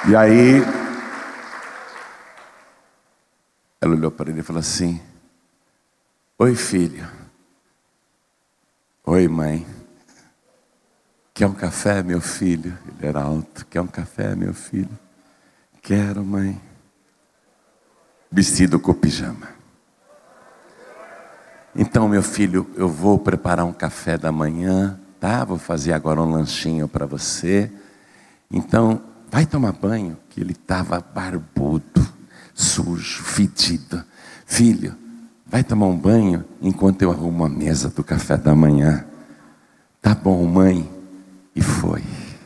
E aí, ela olhou para ele e falou assim: oi, filho. Oi, mãe. Quer um café, meu filho? Ele era alto. Quer um café, meu filho? Quero, mãe. Vestido com pijama. Então, meu filho, eu vou preparar um café da manhã, tá? Vou fazer agora um lanchinho para você. Então, vai tomar banho, que ele estava barbudo, sujo, fedido. Filho, vai tomar um banho enquanto eu arrumo a mesa do café da manhã. Tá bom, mãe. E foi.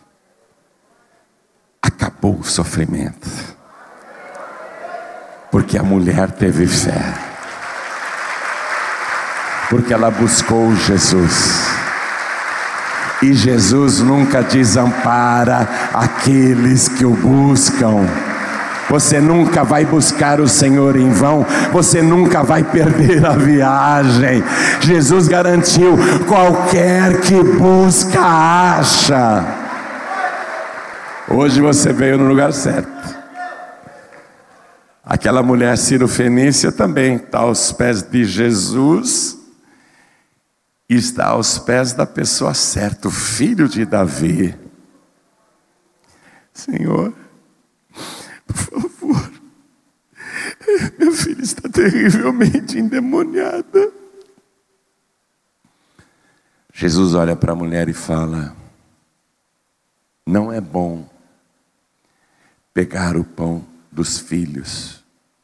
Acabou o sofrimento. Porque a mulher teve fé. Porque ela buscou Jesus. E Jesus nunca desampara aqueles que o buscam. Você nunca vai buscar o Senhor em vão. Você nunca vai perder a viagem. Jesus garantiu: qualquer que busca, acha. Hoje você veio no lugar certo. Aquela mulher cirofenícia também está aos pés de Jesus. E está aos pés da pessoa certa, o filho de Davi. Senhor, por favor, meu filho está terrivelmente endemoniada. Jesus olha para a mulher e fala: não é bom pegar o pão dos filhos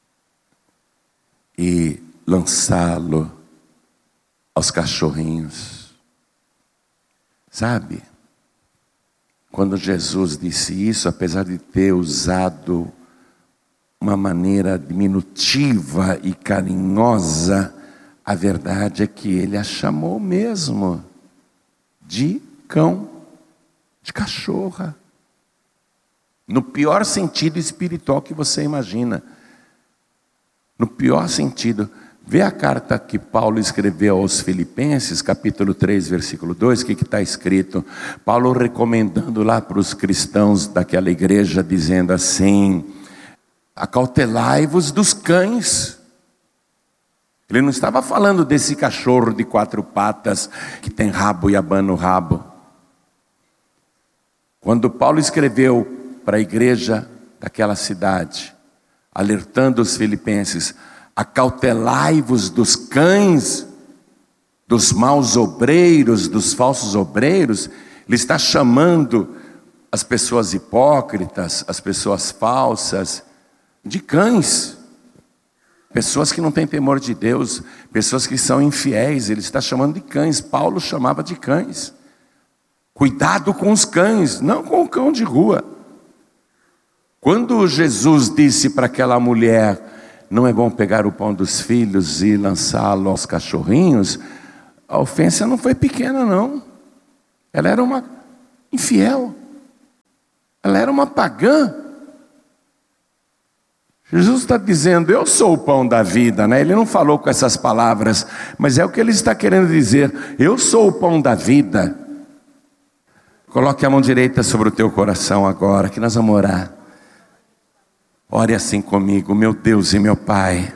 e lançá-lo aos cachorrinhos. Sabe? Quando Jesus disse isso, apesar de ter usado uma maneira diminutiva e carinhosa, a verdade é que ele a chamou mesmo de cão, de cachorra. No pior sentido espiritual que você imagina. No pior sentido. Vê a carta que Paulo escreveu aos Filipenses, capítulo 3, versículo 2, o que está escrito? Paulo recomendando lá para os cristãos daquela igreja, dizendo assim: acautelai-vos dos cães. Ele não estava falando desse cachorro de 4 patas, que tem rabo e abana o rabo. Quando Paulo escreveu para a igreja daquela cidade, alertando os filipenses: acautelai-vos dos cães, dos maus obreiros, dos falsos obreiros. Ele está chamando as pessoas hipócritas, as pessoas falsas, de cães. Pessoas que não têm temor de Deus, pessoas que são infiéis, ele está chamando de cães. Paulo chamava de cães. Cuidado com os cães, não com o cão de rua. Quando Jesus disse para aquela mulher: não é bom pegar o pão dos filhos e lançá-lo aos cachorrinhos, a ofensa não foi pequena, não. Ela era uma infiel. Ela era uma pagã. Jesus está dizendo: eu sou o pão da vida, né? Ele não falou com essas palavras, mas é o que ele está querendo dizer. Eu sou o pão da vida. Coloque a mão direita sobre o teu coração agora, que nós vamos orar. Ore assim comigo: meu Deus e meu Pai,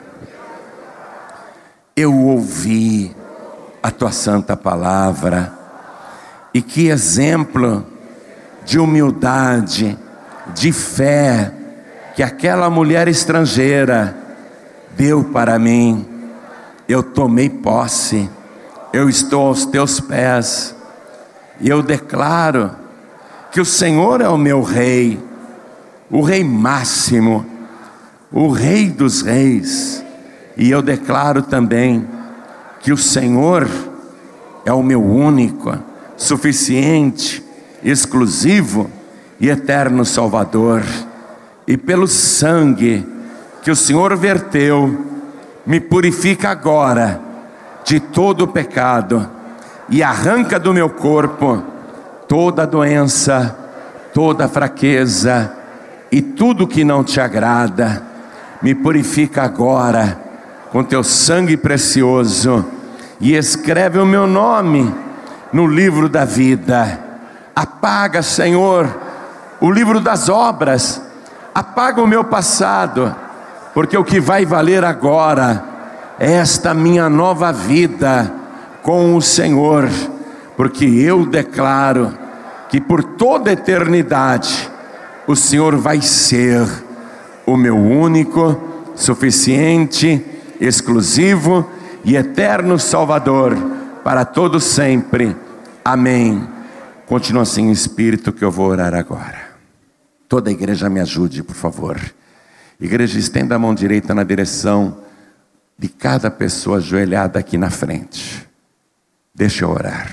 eu ouvi a tua santa palavra, e que exemplo de humildade, de fé, que aquela mulher estrangeira deu para mim. Eu tomei posse, eu estou aos teus pés, e eu declaro que o Senhor é o meu Rei, o Rei máximo, o Rei dos reis. E eu declaro também que o Senhor é o meu único, suficiente, exclusivo e eterno Salvador. E pelo sangue que o Senhor verteu, me purifica agora de todo o pecado e arranca do meu corpo toda doença, toda fraqueza e tudo que não te agrada. Me purifica agora com teu sangue precioso e escreve o meu nome no livro da vida. Apaga, Senhor, o livro das obras apaga o meu passado, porque o que vai valer agora é esta minha nova vida com o Senhor, porque eu declaro que por toda a eternidade o Senhor vai ser o meu único, suficiente, exclusivo e eterno Salvador para todos sempre. Amém. Continua assim o Espírito, que eu vou orar agora. Toda a igreja me ajude, por favor. Igreja, estenda a mão direita na direção de cada pessoa ajoelhada aqui na frente. Deixa eu orar.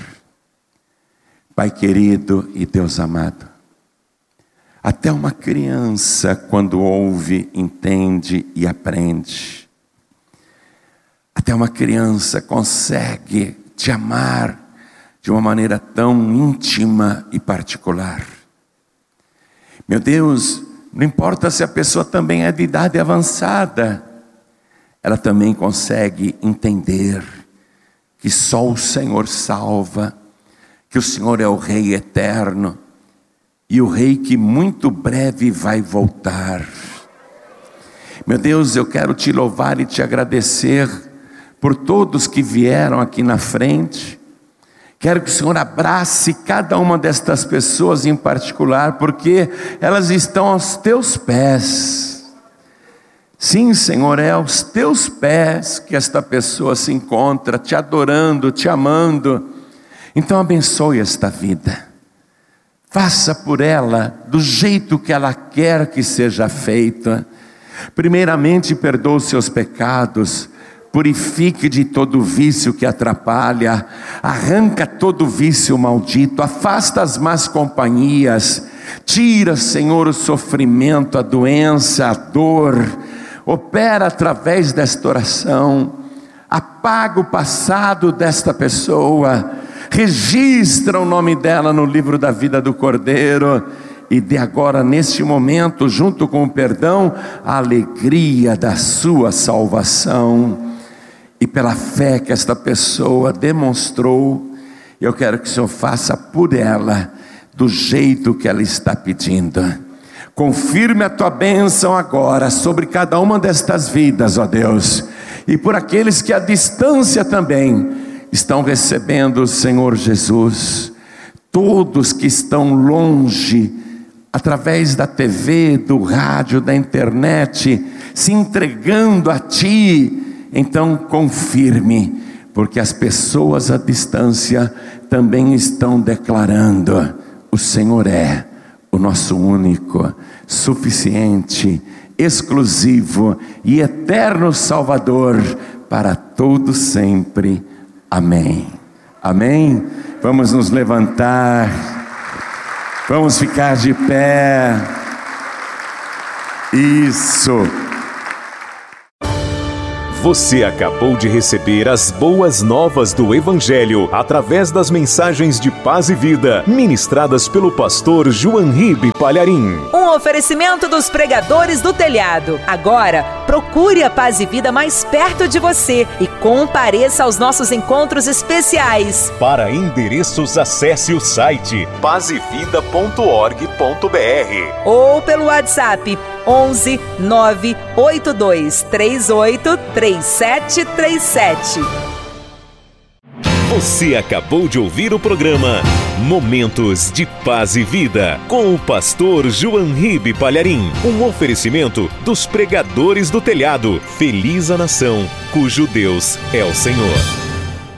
Pai querido e Deus amado, até uma criança, quando ouve, entende e aprende. Até uma criança consegue te amar de uma maneira tão íntima e particular. Meu Deus, não importa se a pessoa também é de idade avançada, ela também consegue entender que só o Senhor salva, que o Senhor é o Rei eterno e o Rei que muito breve vai voltar. Meu Deus, eu quero te louvar e te agradecer por todos que vieram aqui na frente. Quero que o Senhor abrace cada uma destas pessoas em particular, porque elas estão aos teus pés. Sim, Senhor, é aos teus pés que esta pessoa se encontra, te adorando, te amando. Então abençoe esta vida. Faça por ela do jeito que ela quer que seja feita. Primeiramente, perdoa os seus pecados. Purifique de todo vício que atrapalha, arranca todo vício maldito, afasta as más companhias, tira, Senhor, o sofrimento, a doença, a dor, opera através desta oração, apaga o passado desta pessoa, registra o nome dela no livro da vida do Cordeiro, e de agora, neste momento, junto com o perdão, a alegria da sua salvação. E pela fé que esta pessoa demonstrou, eu quero que o Senhor faça por ela, do jeito que ela está pedindo. Confirme a tua bênção agora, sobre cada uma destas vidas, ó Deus. E por aqueles que à distância também estão recebendo o Senhor Jesus. Todos que estão longe, através da TV, do rádio, da internet, se entregando a Ti. Então confirme, porque as pessoas à distância também estão declarando: o Senhor é o nosso único, suficiente, exclusivo e eterno Salvador para todos sempre. Amém. Amém? Vamos nos levantar, vamos ficar de pé. Isso. Você acabou de receber as boas novas do Evangelho através das mensagens de paz e vida ministradas pelo pastor João Ribe Palharim. Um oferecimento dos pregadores do telhado. Agora, procure a Paz e Vida mais perto de você e compareça aos nossos encontros especiais. Para endereços, acesse o site pazevida.org.br ou pelo WhatsApp 11 982 38 3737. Você acabou de ouvir o programa Momentos de Paz e Vida com o pastor João Ribe Palharim. Um oferecimento dos pregadores do telhado. Feliz a nação cujo Deus é o Senhor.